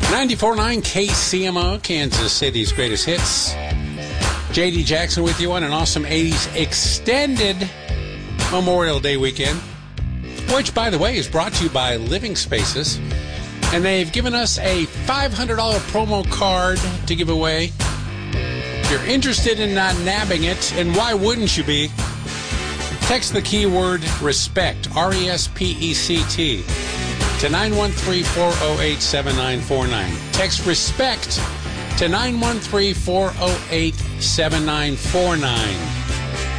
94.9 KCMO, Kansas City's greatest hits. J.D. Jackson with you on an awesome 80s extended Memorial Day weekend, which, by the way, is brought to you by Living Spaces. And they've given us a $500 promo card to give away. If you're interested in not nabbing it, and why wouldn't you be, text the keyword RESPECT, R-E-S-P-E-C-T, to 913-408-7949. Text RESPECT to 913-408-7949.